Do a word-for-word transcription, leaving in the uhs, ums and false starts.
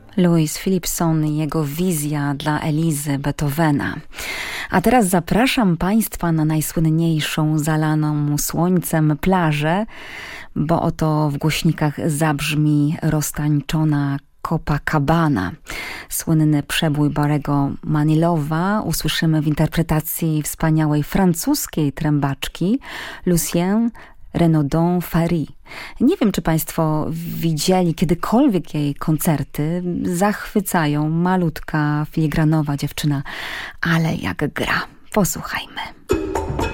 Louis Philipson i jego wizja dla Elizy Beethovena. A teraz zapraszam Państwa na najsłynniejszą zalaną słońcem plażę, bo oto w głośnikach zabrzmi roztańczona Copacabana. Słynny przebój Barrego Manilowa usłyszymy w interpretacji wspaniałej francuskiej trębaczki Lucienne Renaudot-Fary. Nie wiem, czy Państwo widzieli kiedykolwiek jej koncerty. Zachwycają. Malutka, filigranowa dziewczyna, ale jak gra. Posłuchajmy.